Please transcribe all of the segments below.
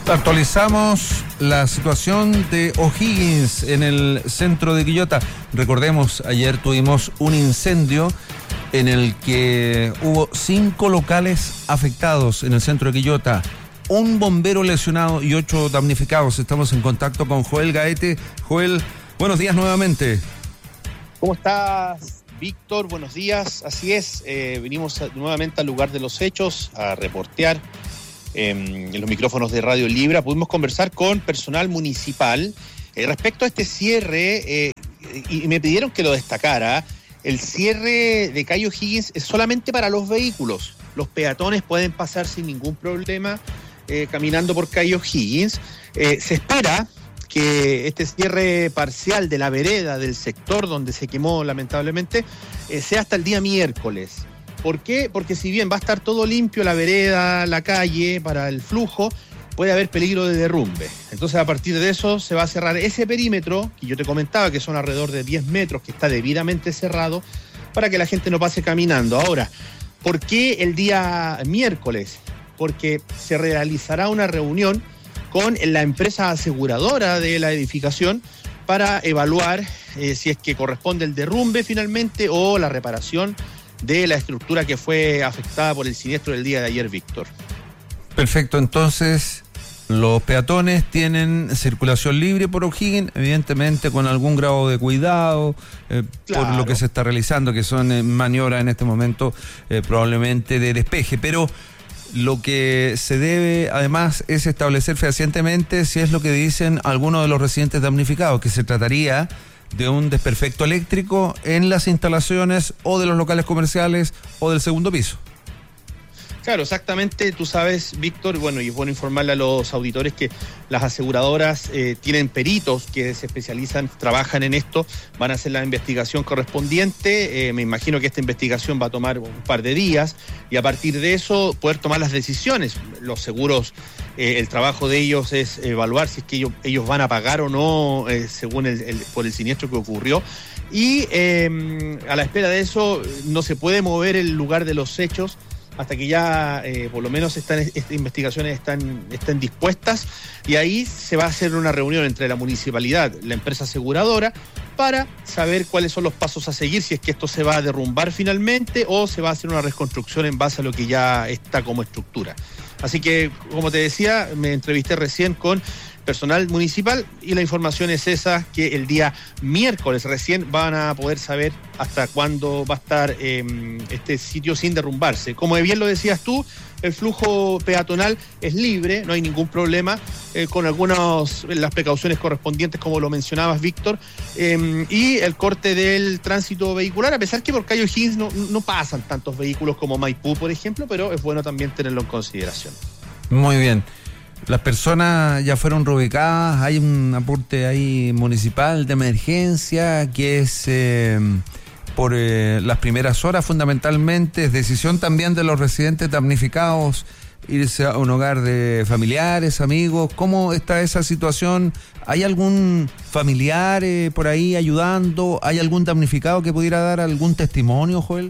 Actualizamos la situación de O'Higgins en el centro de Quillota. Recordemos, ayer tuvimos un incendio en el que hubo 5 locales afectados en el centro de Quillota. Un bombero lesionado y 8 damnificados. Estamos en contacto con Joel Gaete. Joel, buenos días nuevamente. ¿Cómo estás, Víctor? Buenos días. Así es, venimos nuevamente al lugar de los hechos a reportear en los micrófonos de Radio Libra. Pudimos conversar con personal municipal respecto a este cierre y me pidieron que lo destacara. El cierre de calle O'Higgins es solamente para los vehículos. Los peatones pueden pasar sin ningún problema caminando por calle O'Higgins. Se espera que este cierre parcial de la vereda del sector donde se quemó lamentablemente sea hasta el día miércoles. ¿Por qué? Porque si bien va a estar todo limpio, la vereda, la calle, para el flujo, puede haber peligro de derrumbe. Entonces, a partir de eso, se va a cerrar ese perímetro, que yo te comentaba que son alrededor de 10 metros, que está debidamente cerrado, para que la gente no pase caminando. Ahora, ¿por qué el día miércoles? Porque se realizará una reunión con la empresa aseguradora de la edificación para evaluar si es que corresponde el derrumbe finalmente o la reparación de la estructura que fue afectada por el siniestro del día de ayer, Víctor. Perfecto, entonces los peatones tienen circulación libre por O'Higgins, evidentemente con algún grado de cuidado, claro, por lo que se está realizando, que son maniobras en este momento probablemente de despeje, pero lo que se debe además es establecer fehacientemente si es lo que dicen algunos de los residentes damnificados, que se trataría de un desperfecto eléctrico en las instalaciones o de los locales comerciales o del segundo piso. Claro, exactamente. Tú sabes, Víctor, bueno, y es bueno informarle a los auditores que las aseguradoras tienen peritos que se especializan, trabajan en esto, van a hacer la investigación correspondiente. Me imagino que esta investigación va a tomar un par de días y a partir de eso poder tomar las decisiones. Los seguros, el trabajo de ellos es evaluar si es que ellos van a pagar o no según por el siniestro que ocurrió. Y a la espera de eso no se puede mover el lugar de los hechos hasta que ya por lo menos estas investigaciones estén dispuestas, y ahí se va a hacer una reunión entre la municipalidad, la empresa aseguradora, para saber cuáles son los pasos a seguir, si es que esto se va a derrumbar finalmente o se va a hacer una reconstrucción en base a lo que ya está como estructura. Así que, como te decía, me entrevisté recién con personal municipal y la información es esa, que el día miércoles recién van a poder saber hasta cuándo va a estar este sitio sin derrumbarse. Como bien lo decías tú, el flujo peatonal es libre, no hay ningún problema, con las precauciones correspondientes, como lo mencionabas, Víctor, y el corte del tránsito vehicular, a pesar que por calle O'Higgins no pasan tantos vehículos como Maipú, por ejemplo, pero es bueno también tenerlo en consideración. Muy bien. Las personas ya fueron reubicadas, hay un aporte ahí municipal de emergencia que es por las primeras horas fundamentalmente, es decisión también de los residentes damnificados irse a un hogar de familiares, amigos. ¿Cómo está esa situación? ¿Hay algún familiar por ahí ayudando? ¿Hay algún damnificado que pudiera dar algún testimonio, Joel?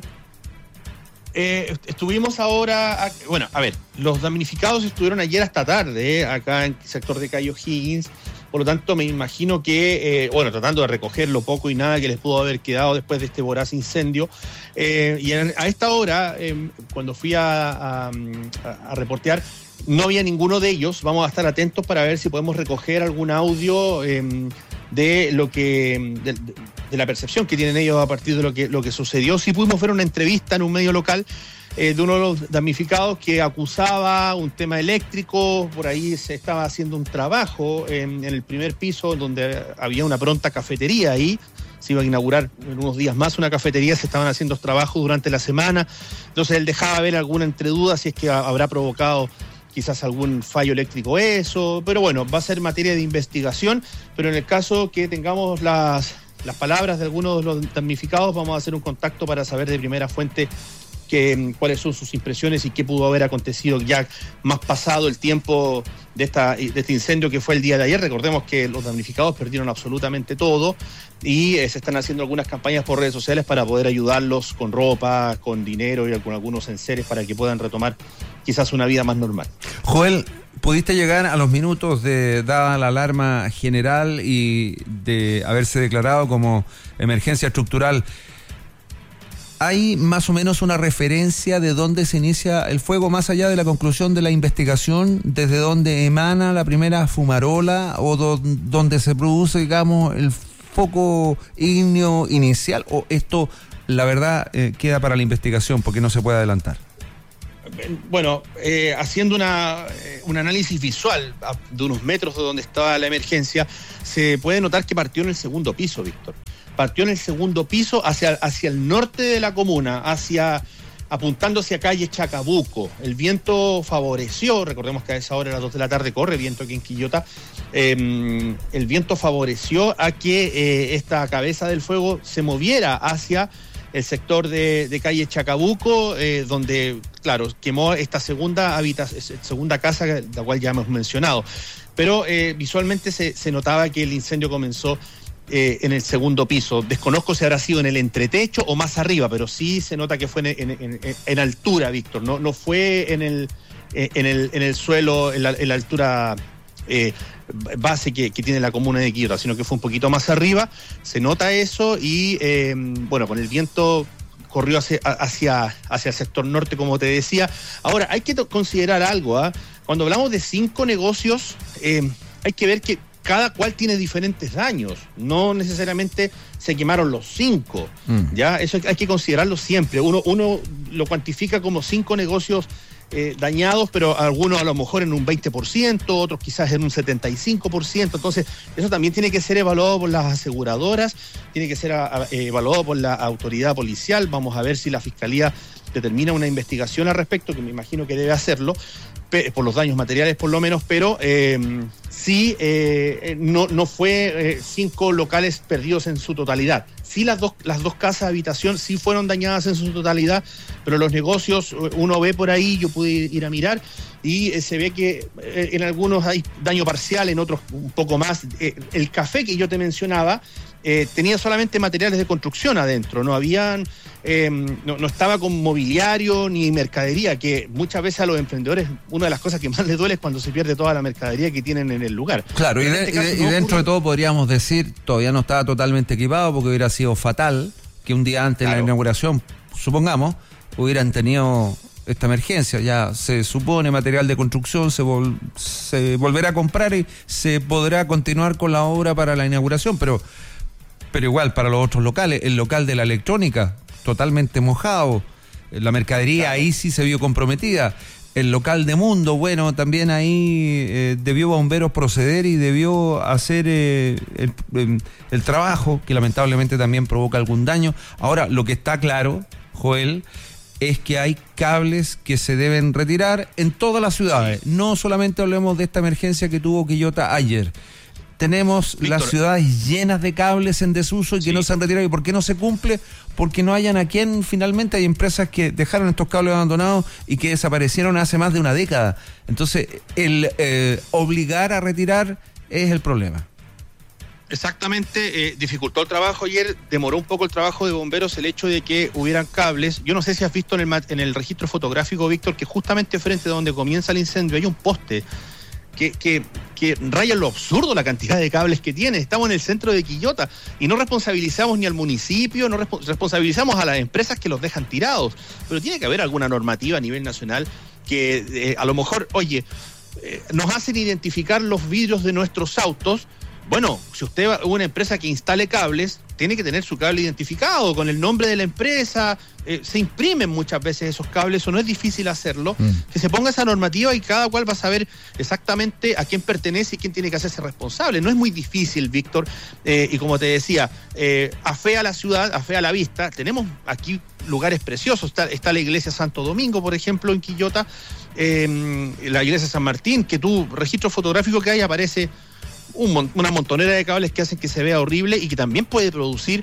Estuvimos ahora, bueno, a ver, los damnificados estuvieron ayer hasta tarde, acá en el sector de calle O'Higgins, por lo tanto me imagino que, tratando de recoger lo poco y nada que les pudo haber quedado después de este voraz incendio, y a esta hora, cuando fui a reportear, no había ninguno de ellos. Vamos a estar atentos para ver si podemos recoger algún audio de lo que de la percepción que tienen ellos a partir de lo que sucedió. Sí pudimos ver una entrevista en un medio local de uno de los damnificados que acusaba un tema eléctrico. Por ahí se estaba haciendo un trabajo en el primer piso donde había una pronta cafetería ahí. Se iba a inaugurar en unos días más una cafetería, se estaban haciendo trabajos durante la semana. Entonces él dejaba ver alguna entreduda si es que habrá provocado quizás algún fallo eléctrico eso, pero bueno, va a ser materia de investigación. Pero en el caso que tengamos las palabras de algunos de los damnificados, vamos a hacer un contacto para saber de primera fuente cuáles son sus impresiones y qué pudo haber acontecido ya más pasado el tiempo de este incendio que fue el día de ayer. Recordemos que los damnificados perdieron absolutamente todo y se están haciendo algunas campañas por redes sociales para poder ayudarlos con ropa, con dinero y con algunos enseres para que puedan retomar quizás una vida más normal. Joel, ¿Pudiste llegar a los minutos dada la alarma general y de haberse declarado como emergencia estructural? ¿Hay más o menos una referencia de dónde se inicia el fuego, más allá de la conclusión de la investigación, desde dónde emana la primera fumarola o donde se produce, digamos, el foco ígneo inicial? ¿O esto, la verdad, queda para la investigación porque no se puede adelantar? Bueno, haciendo un análisis visual de unos metros de donde estaba la emergencia, se puede notar que partió en el segundo piso, Víctor. Partió en el segundo piso hacia el norte de la comuna, apuntando hacia calle Chacabuco. El viento favoreció, recordemos que a esa hora, a las 2 de la tarde, corre viento aquí en Quillota. El viento favoreció a que esta cabeza del fuego se moviera hacia el sector de calle Chacabuco, donde, claro, quemó esta segunda casa, la cual ya hemos mencionado. Pero visualmente se notaba que el incendio comenzó en el segundo piso. Desconozco si habrá sido en el entretecho o más arriba, pero sí se nota que fue en altura, Víctor. No fue en el suelo, en la altura base que tiene la comuna de Quillota, sino que fue un poquito más arriba. Se nota eso y, bueno, con el viento corrió hacia el sector norte, como te decía. Ahora, hay que considerar algo, ¿ah? Cuando hablamos de 5 negocios, hay que ver que cada cual tiene diferentes daños, no necesariamente se quemaron los 5, ¿ya? Eso hay que considerarlo siempre. Uno lo cuantifica como 5 negocios dañados, pero algunos a lo mejor en un 20%, otros quizás en un 75%, entonces eso también tiene que ser evaluado por las aseguradoras, tiene que ser evaluado por la autoridad policial. Vamos a ver si la Fiscalía determina una investigación al respecto, que me imagino que debe hacerlo, por los daños materiales por lo menos, pero sí, no fue 5 locales perdidos en su totalidad. Sí, las dos casas de habitación sí fueron dañadas en su totalidad, pero los negocios, uno ve por ahí, yo pude ir a mirar, y se ve que en algunos hay daño parcial, en otros un poco más. El café que yo te mencionaba tenía solamente materiales de construcción adentro, no estaba con mobiliario ni mercadería, que muchas veces a los emprendedores una de las cosas que más les duele es cuando se pierde toda la mercadería que tienen en el lugar. Claro, y dentro de todo podríamos decir, todavía no estaba totalmente equipado, porque hubiera sido fatal que un día antes de la inauguración, supongamos, hubieran tenido esta emergencia. Ya se supone material de construcción, se volverá a comprar y se podrá continuar con la obra para la inauguración, pero igual para los otros locales, el local de la electrónica totalmente mojado, la mercadería ahí sí se vio comprometida, el local de Mundo, bueno, también ahí debió Bomberos proceder y debió hacer el trabajo, que lamentablemente también provoca algún daño. Ahora, lo que está claro, Joel, es que hay cables que se deben retirar en todas las ciudades. No solamente hablemos de esta emergencia que tuvo Quillota ayer. Tenemos, Víctor, las ciudades llenas de cables en desuso y que no se han retirado. ¿Y por qué no se cumple? Porque no hayan a quien. Finalmente hay empresas que dejaron estos cables abandonados y que desaparecieron hace más de una década. Entonces, el obligar a retirar es el problema. Exactamente, dificultó el trabajo ayer, demoró un poco el trabajo de bomberos el hecho de que hubieran cables. Yo no sé si has visto en el registro fotográfico, Víctor, que justamente frente a donde comienza el incendio hay un poste que raya lo absurdo la cantidad de cables que tiene. Estamos en el centro de Quillota y no responsabilizamos ni al municipio, no responsabilizamos a las empresas que los dejan tirados, pero tiene que haber alguna normativa a nivel nacional que a lo mejor, nos hacen identificar los vidrios de nuestros autos. Bueno, si usted va a una empresa que instale cables, tiene que tener su cable identificado con el nombre de la empresa. Se imprimen muchas veces esos cables, o no es difícil hacerlo. Que se ponga esa normativa y cada cual va a saber exactamente a quién pertenece y quién tiene que hacerse responsable. No es muy difícil, Víctor, y como te decía, afea la ciudad, afea la vista. Tenemos aquí lugares preciosos. Está la iglesia Santo Domingo, por ejemplo, en Quillota, la iglesia San Martín, que tu registro fotográfico que hay aparece una montonera de cables que hacen que se vea horrible y que también puede producir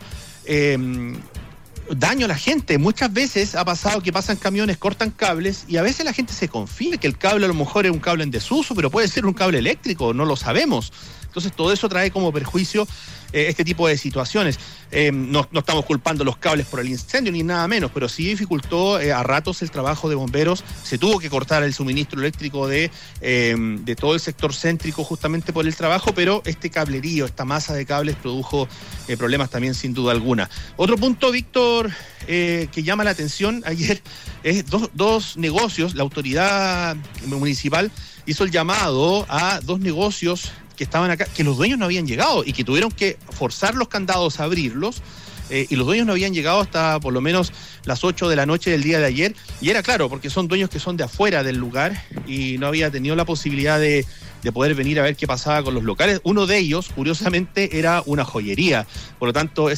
daño a la gente. Muchas veces ha pasado que pasan camiones, cortan cables y a veces la gente se confía que el cable a lo mejor es un cable en desuso, pero puede ser un cable eléctrico, no lo sabemos. Entonces todo eso trae como perjuicio este tipo de situaciones. No estamos culpando los cables por el incendio ni nada menos, pero sí dificultó a ratos el trabajo de bomberos. Se tuvo que cortar el suministro eléctrico de todo el sector céntrico justamente por el trabajo, pero este cablerío, esta masa de cables produjo problemas también sin duda alguna. Otro punto, Víctor, que llama la atención ayer es dos negocios. La autoridad municipal hizo el llamado a 2 negocios que estaban acá, que los dueños no habían llegado y que tuvieron que forzar los candados a abrirlos, y los dueños no habían llegado hasta por lo menos las 8 de la noche del día de ayer, y era claro, porque son dueños que son de afuera del lugar y no había tenido la posibilidad de poder venir a ver qué pasaba con los locales. Uno de ellos, curiosamente, era una joyería, por lo tanto,